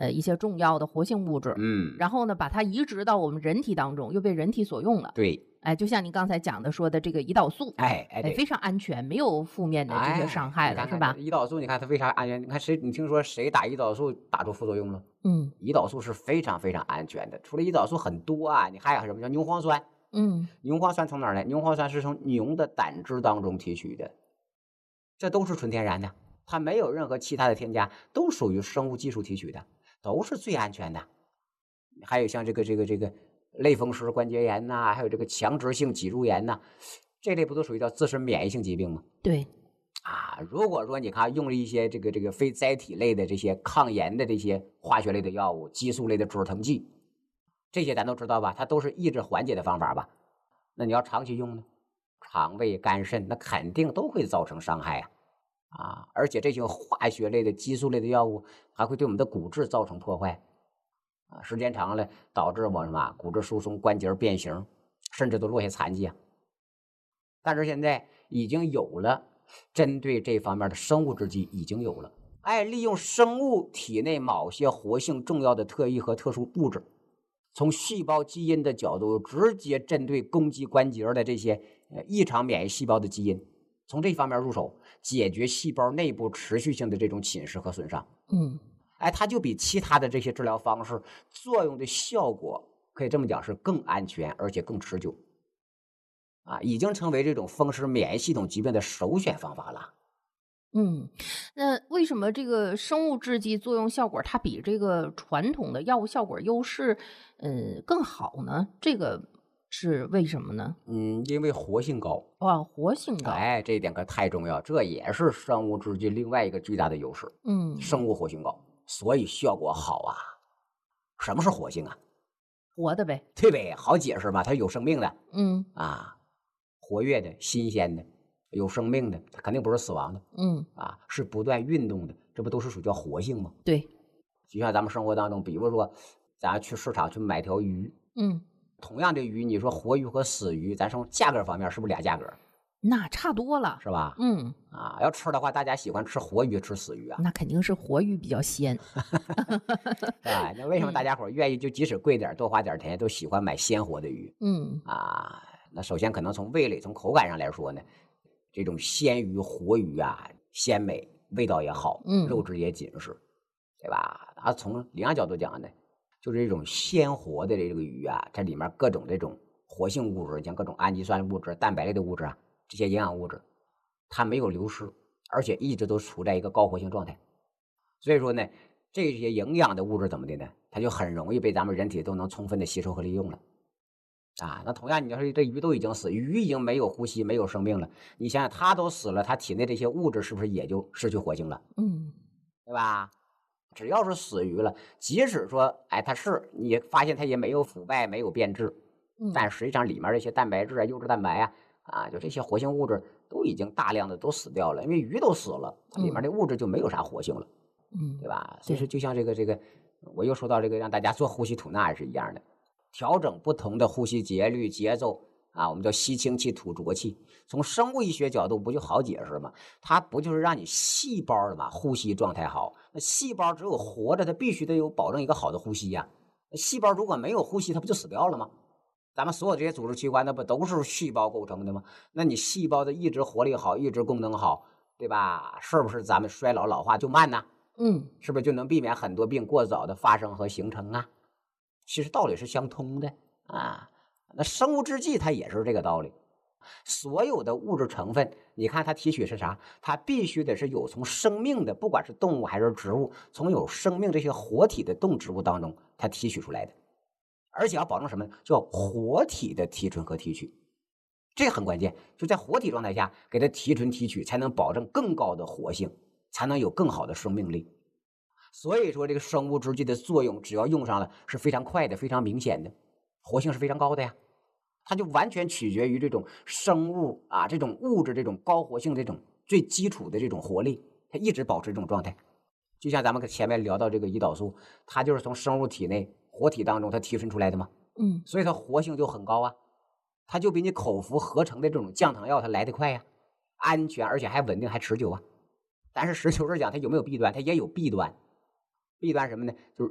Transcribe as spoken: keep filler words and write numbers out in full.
呃一些重要的活性物质， 嗯， 然后呢把它移植到我们人体当中，又被人体所用了。 对， 哎，就像您刚才讲的说的这个胰岛素， 哎哎对， 非常安全，没有负面的这些伤哎，你害了，是吧？ 看看胰岛素，你看它为啥安全？你看谁？你听说谁打胰岛素打出副作用了？ 嗯胰岛素是非常非常安全的，除了胰岛素很多啊，你还有什么叫牛磺酸？ 嗯牛磺酸从哪儿来？牛磺酸是从牛的胆汁当中提取的，这都是纯天然的，它没有任何其他的添加，都属于生物技术提取的，都是最安全的。还有像这个这个这个类风湿关节炎呐、还有这个强直性脊柱炎呐、这类不都属于叫自身免疫性疾病吗？ 对， 啊，如果说你看用了一些这个这个非甾体类的这些抗炎的这些化学类的药物、激素类的止疼剂，这些咱都知道吧？它都是抑制缓解的方法吧？那你要长期用呢，肠胃、肝肾那肯定都会造成伤害啊！啊，而且这些化学类的、激素类的药物还会对我们的骨质造成破坏啊，时间长了导致我什么骨质疏松、关节变形，甚至都落下残疾啊。但是现在已经有了针对这方面的生物制剂，已经有了，哎，利用生物体内某些活性重要的特异和特殊物质，从细胞基因的角度，直接针对攻击关节的这些呃异常免疫细胞的基因，从这方面入手，解决细胞内部持续性的这种侵蚀和损伤。 嗯哎，它就比其他的这些治疗方式作用的效果，可以这么讲是更安全，而且更持久。啊，已经成为这种风湿免疫系统疾病的首选方法了。 嗯，那为什么这个生物制剂作用效果它比这个传统的药物效果优势，呃，更好呢？这个是为什么呢？ 嗯，因为活性高。 哇，活性高。 哎，这一点可太重要，这也是生物制剂另外一个巨大的优势。 嗯， 生物活性高，所以效果好啊。什么是活性啊？ 活的呗。 对呗，好解释吧，它有生命的嗯啊，活跃的、新鲜的、有生命的，它肯定不是死亡的嗯， 啊，是不断运动的，这不都是属于叫活性吗？ 对， 就像咱们生活当中，比如说，咱去市场去买条鱼， 嗯， 同样的鱼，你说活鱼和死鱼，咱从价格方面是不是俩价格？ 那差多了。 是吧？ 嗯， 啊，要吃的话，大家喜欢吃活鱼，吃死鱼啊？ 那肯定是活鱼比较鲜。 啊，那为什么大家伙愿意就即使贵点多花点钱，都喜欢买鲜活的鱼嗯啊？那首先可能从味蕾、从口感上来说呢，这种鲜鱼、活鱼啊，鲜美，味道也好， 嗯肉质也紧实，对吧？啊，从营养角度讲呢，就是这种鲜活的这个鱼啊，它里面各种这种活性物质，像各种氨基酸物质、蛋白类的物质啊，这些营养物质，它没有流失，而且一直都处在一个高活性状态。所以说呢，这些营养的物质怎么的呢？它就很容易被咱们人体都能充分的吸收和利用了。啊，那同样，你要说这鱼都已经死，鱼已经没有呼吸、没有生命了，你想想，它都死了，它体内这些物质是不是也就失去活性了？ 嗯对吧？只要是死鱼了，即使说，哎，它是你发现它也没有腐败、没有变质， 嗯， 但实际上里面这些蛋白质啊、优质蛋白啊，啊，就这些活性物质都已经大量的都死掉了，因为鱼都死了，里面的物质就没有啥活性了， 嗯对吧？所以说，就像这个这个，我又说到这个让大家做呼吸吐纳也是一样的，调整不同的呼吸节律、节奏啊，我们叫吸清气、吐浊气。从生物医学角度不就好解释吗？它不就是让你细胞的嘛呼吸状态好？那细胞只有活着，它必须得有保证一个好的呼吸呀、啊。细胞如果没有呼吸，它不就死掉了吗？咱们所有这些组织器官，那不都是细胞构成的吗？那你细胞的一直活力好，一直功能好，对吧？是不是咱们衰老老化就慢呢？ 嗯， 是不是就能避免很多病过早的发生和形成啊？其实道理是相通的啊。那生物制剂它也是这个道理。所有的物质成分，你看它提取是啥？它必须得是有从生命的，不管是动物还是植物，从有生命这些活体的动植物当中，它提取出来的。而且要保证什么？叫活体的提纯和提取，这很关键。就在活体状态下给它提纯提取，才能保证更高的活性，才能有更好的生命力。所以说，这个生物制剂的作用，只要用上了，是非常快的，非常明显的，活性是非常高的呀。它就完全取决于这种生物啊，这种物质，这种高活性，这种最基础的这种活力，它一直保持这种状态。就像咱们前面聊到这个胰岛素，它就是从生物体内活体当中它提纯出来的嘛， 嗯， 所以它活性就很高啊，它就比你口服合成的这种降糖药它来得快呀、啊，安全而且还稳定还持久啊。但是实球是讲它有没有弊端？它也有弊端。弊端什么呢？就是